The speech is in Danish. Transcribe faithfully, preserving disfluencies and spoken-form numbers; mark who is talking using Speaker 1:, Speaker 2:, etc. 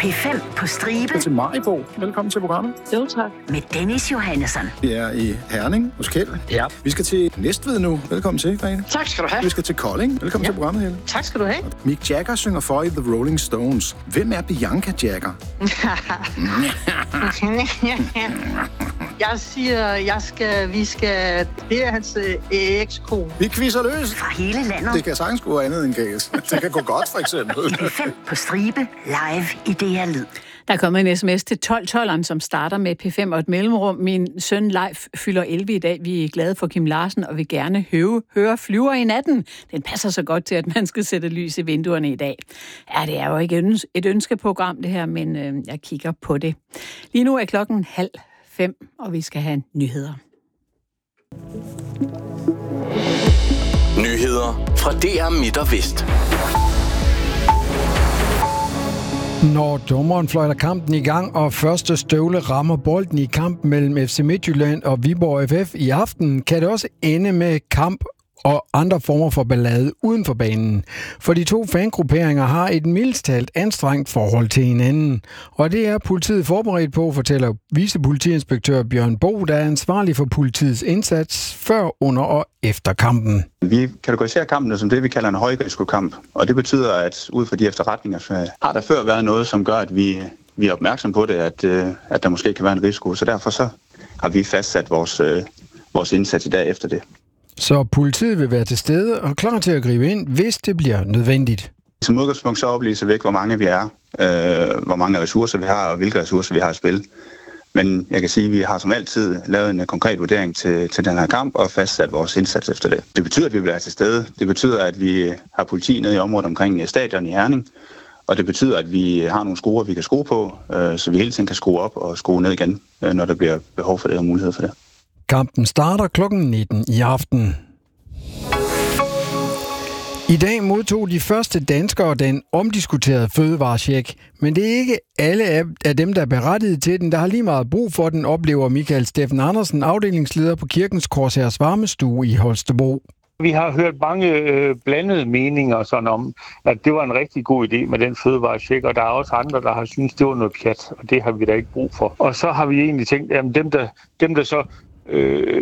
Speaker 1: P fem på stribe.
Speaker 2: Til Maribo. Velkommen til programmet.
Speaker 3: Jo, tak.
Speaker 1: Med Dennis Johannesson.
Speaker 2: Vi er i Herning hos Kjeld.
Speaker 3: Ja.
Speaker 2: Vi skal til Næstved nu. Velkommen til, Grete.
Speaker 3: Tak skal du have.
Speaker 2: Vi skal til Kolding. Velkommen ja. til programmet, Helle.
Speaker 3: Tak skal du have.
Speaker 2: Mick Jagger synger for i The Rolling Stones. Hvem er Bianca Jagger?
Speaker 3: Jeg siger, jeg skal, vi skal, det er hans øh, ekskone.
Speaker 2: Vi quizzer løs.
Speaker 1: Fra hele landet.
Speaker 2: Det kan sagtens gå andet end kaos. Det kan gå godt, for eksempel.
Speaker 1: P fem på stribe. Live i D R Lyd.
Speaker 4: Der er kommet en sms til tolv tolveren, som starter med P fem og et mellemrum. Min søn Leif fylder elleve i dag. Vi er glade for Kim Larsen, og vil gerne høre, høre Flyver i natten. Den passer så godt til, at man skal sætte lys i vinduerne i dag. Ja, det er jo ikke et ønskeprogram, det her, men øh, jeg kigger på det. Lige nu er klokken halv fem, og vi skal have nyheder.
Speaker 5: Nyheder fra D R Midt og Vest.
Speaker 6: Når dommeren fløjter kampen i gang, og første støvle rammer bolden i kampen mellem F C Midtjylland og Viborg F F i aften, kan det også ende med kamp og andre former for ballade uden for banen. For de to fangrupperinger har et mildest talt anstrengt forhold til hinanden. Og det er politiet forberedt på, fortæller vicepolitiinspektør Bjørn Bo, der er ansvarlig for politiets indsats før, under og efter kampen.
Speaker 7: Vi kategoriserer kampen som det, vi kalder en højrisikokamp. Og det betyder, at ud fra de efterretninger, så har der før været noget, som gør, at vi, vi er opmærksom på det, at, at der måske kan være en risiko. Så derfor så har vi fastsat vores, vores indsats i dag efter det.
Speaker 6: Så politiet vil være til stede og klar til at gribe ind, hvis det bliver nødvendigt.
Speaker 7: Som udgangspunkt så oplyser vi ikke, hvor mange vi er, øh, hvor mange ressourcer vi har, og hvilke ressourcer vi har at spille. Men jeg kan sige, at vi har som altid lavet en konkret vurdering til, til den her kamp og fastsat vores indsats efter det. Det betyder, at vi vil være til stede. Det betyder, at vi har politi nede i området omkring stadion i Herning. Og det betyder, at vi har nogle skruer, vi kan skrue på, øh, så vi hele tiden kan skrue op og skrue ned igen, øh, når der bliver behov for det og mulighed for det.
Speaker 6: Kampen starter klokken nitten i aften. I dag modtog de første danskere den omdiskuterede fødevarecheck, men det er ikke alle af dem, der er berettiget til den, der har lige meget brug for den, oplever Michael Steffen Andersen, afdelingsleder på Kirkens Korshærs Varmestue i Holstebro.
Speaker 8: Vi har hørt mange øh, blandede meninger sådan om, at det var en rigtig god idé med den fødevarecheck, og der er også andre, der har syntes, det var noget pjat, og det har vi da ikke brug for. Og så har vi egentlig tænkt, at dem, der, dem, der så øh,